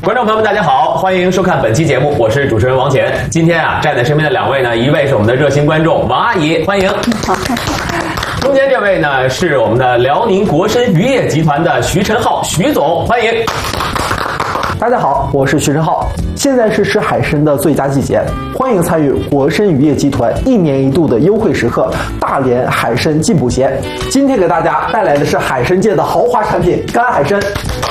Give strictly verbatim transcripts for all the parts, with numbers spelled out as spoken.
观众朋友们，大家好，欢迎收看本期节目，我是主持人王乾。今天啊，站在身边的两位呢，一位是我们的热心观众王阿姨，欢迎。中间这位呢，是我们的辽宁国参渔业集团的徐晨浩徐总，欢迎。 大家好，我是徐晨浩。现在是吃海参的最佳季节，欢迎参与国参渔业集团一年一度的优惠时刻——大连海参进补节。今天给大家带来的是海参界的豪华产品——干海参。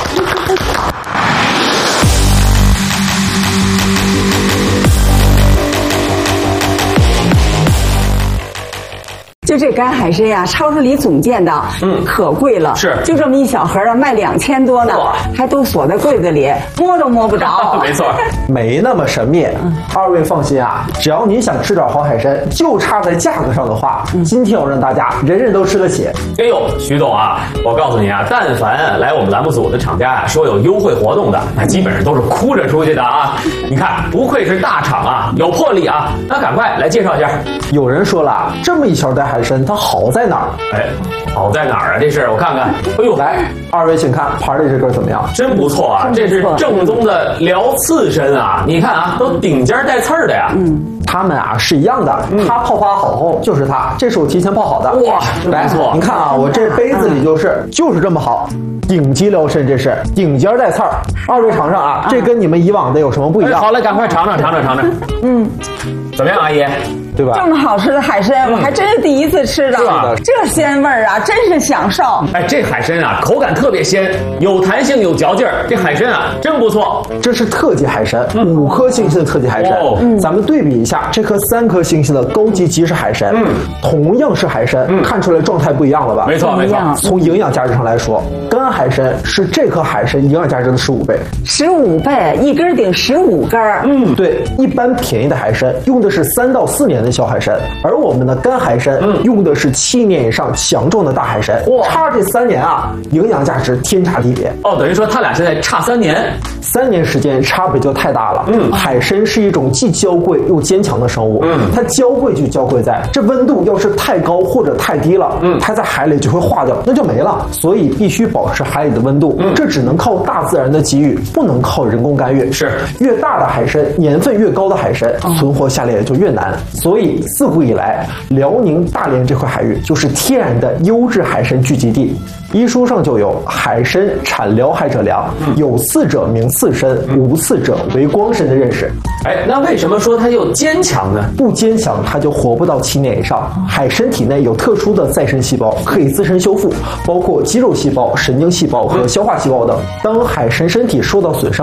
就这干海参呀，超市里总见到，嗯，可贵了， 是， 就这么一小盒啊，卖两千多呢，还都锁在柜子里，摸都摸不着。 没错， 没那么神秘。嗯、二位放心啊，只要你想吃点好海参，就差在价格上的话，嗯、今天我让大家人人都吃得起。 哎呦，徐总啊，我告诉你啊，但凡来我们栏目组的厂家啊，说有优惠活动的，那基本上都是哭着出去的啊。你看，不愧是大厂啊，有魄力啊。那赶快来介绍一下。 有人说了，这么一小袋海参，它好在哪儿？ 哎，好在哪儿啊？这是我看看。哎呦， 来，二位请看盘里这根怎么样？ 真不错啊，这是正宗的辽刺参啊！你看啊，都顶尖带刺儿的呀。嗯。 它们啊是一样的，嗯、它泡发好后就是它，这是我提前泡好的。 哇， 来， 不错！ 你看啊，我这杯子里就是就是这么好，顶级辽参，这是顶尖带刺儿。二位尝尝啊，这跟你们以往的有什么不一样？ 哎、好嘞，赶快尝尝尝尝尝尝。嗯，怎么样，阿姨？对吧？ 这么好吃的海参，嗯、我还真是第一次吃着。 啊、 这鲜味儿啊，真是享受。 哎，这海参啊，口感特别鲜，有弹性，有嚼劲儿。这海参啊，真不错。 这是特级海参，嗯、五颗星星的特级海参。哦、嗯，咱们对比一下，这颗三颗星星的高级即食海参，嗯，同样是海参，嗯、看出来状态不一样了吧？ 没错，没错。 从营养价值上来说，干海参是这颗海参营养价值的十五倍。 十五倍，一根顶十五根。 嗯，对，一般便宜的海参用的是三到四年的小海参。而我们的干海参、嗯、用的是七年以上强壮的大海参，哇，差这三年啊，营养价值天差地别。 哦，等于说它俩现在差三年， 三年时间差别就太大了。嗯，海参是一种既娇贵又坚强的生物。嗯，它娇贵就娇贵在这温度要是太高或者太低了，嗯，它在海里就会化掉，那就没了。所以必须保持海里的温度。嗯，这只能靠大自然的给予，不能靠人工干预。 是， 越大的海参，年份越高的海参，嗯、存活下来也就越难。所以。自古以来，辽宁大连这块海域就是天然的优质海参聚集地。医书上就有海参产辽海者良，嗯、有刺者名刺参，嗯、无刺者为光参的认识。 哎，那为什么说它又坚强呢？ 不坚强，它就活不到七年以上。海参体内有特殊的再生细胞，可以自身修复，包括肌肉细胞、神经细胞和消化细胞等。当海参身体受到损伤